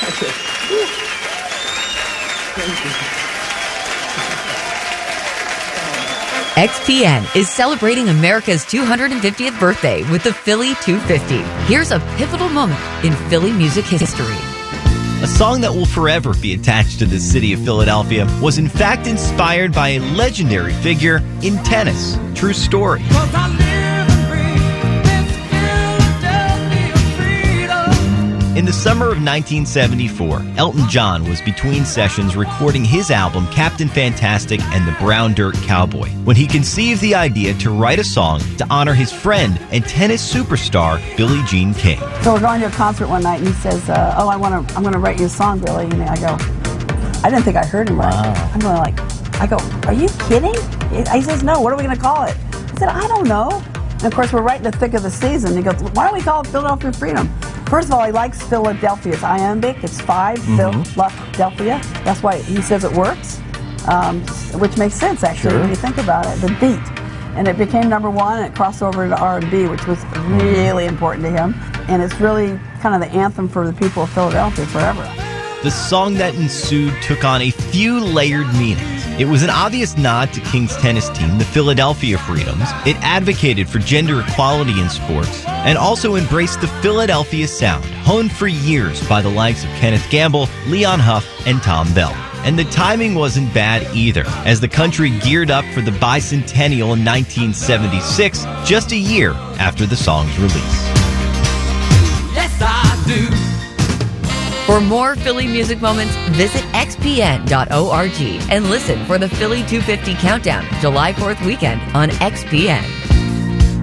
XPN is celebrating America's 250th birthday with the Philly 250. Here's a pivotal moment in Philly music history. A song that will forever be attached to the city of Philadelphia was in fact inspired by a legendary figure in tennis. True story. In the summer of 1974, Elton John was between sessions recording his album Captain Fantastic and the Brown Dirt Cowboy when he conceived the idea to write a song to honor his friend and tennis superstar Billie Jean King. So we're going to a concert one night and he says, I'm going to write you a song, Billie. And I go, I didn't think I heard him right. Wow. I'm going I go, are you kidding? He says, no, what are we going to call it? I said, I don't know. And of course, we're right in the thick of the season. He goes, why don't we call it Philadelphia Freedom? First of all, he likes Philadelphia. It's iambic. It's 5, Philadelphia. That's why he says it works, which makes sense, actually, when you think about it. The beat. And it became #1, and it crossed over into R&B, which was really important to him. And it's really kind of the anthem for the people of Philadelphia forever. The song that ensued took on a few layered meanings. It was an obvious nod to King's tennis team, the Philadelphia Freedoms. It advocated for gender equality in sports and also embraced the Philadelphia sound, honed for years by the likes of Kenneth Gamble, Leon Huff, and Tom Bell. And the timing wasn't bad either, as the country geared up for the bicentennial in 1976, just a year after the song's release. Yes, I do. For more Philly music moments, visit xpn.org and listen for the Philly 250 Countdown, July 4th weekend on XPN.